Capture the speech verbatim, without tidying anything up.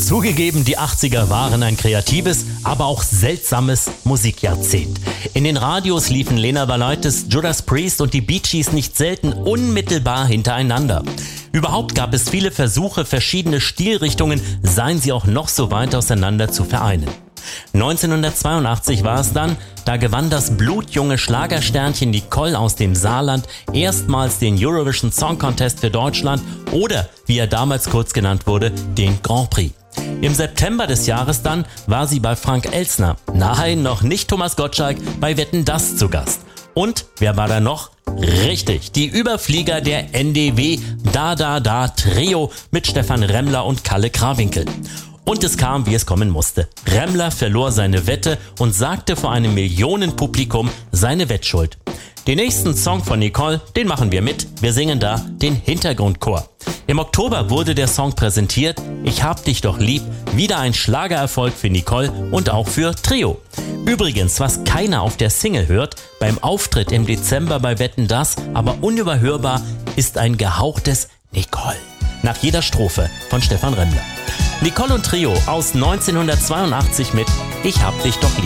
Zugegeben, die achtziger waren ein kreatives, aber auch seltsames Musikjahrzehnt. In den Radios liefen Lena Valaitis, Judas Priest und die Bee Gees nicht selten unmittelbar hintereinander. Überhaupt gab es viele Versuche, verschiedene Stilrichtungen, seien sie auch noch so weit auseinander, zu vereinen. neunzehnhundertzweiundachtzig war es dann, da gewann das blutjunge Schlagersternchen Nicole aus dem Saarland erstmals den Eurovision Song Contest für Deutschland oder, wie er damals kurz genannt wurde, den Grand Prix. Im September des Jahres dann war sie bei Frank Elstner, nein, noch nicht Thomas Gottschalk, bei Wetten, dass zu Gast. Und wer war da noch? Richtig, die Überflieger der N D W Da Da Da Trio mit Stefan Remmler und Kalle Krawinkel. Und es kam, wie es kommen musste. Remmler verlor seine Wette und sagte vor einem Millionenpublikum seine Wettschuld. Den nächsten Song von Nicole, den machen wir mit. Wir singen da den Hintergrundchor. Im Oktober wurde der Song präsentiert. Ich hab dich doch lieb. Wieder ein Schlagererfolg für Nicole und auch für Trio. Übrigens, was keiner auf der Single hört, beim Auftritt im Dezember bei Wetten, dass, aber unüberhörbar, ist ein gehauchtes Nicole. Nach jeder Strophe von Stefan Remmler. Nicole und Trio aus neunzehnhundertzweiundachtzig mit Ich hab dich doch lieb.